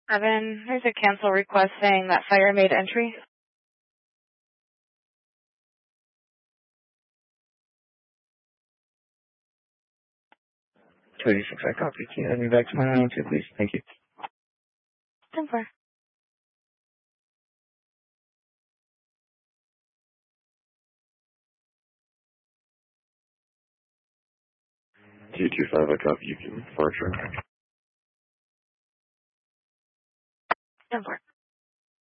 Evan, there's a cancel request saying that fire made entry. 26, I copy. Can you add me back to my 902, please? Thank you. 10-4. T25, I copy. You can departure. 10-4.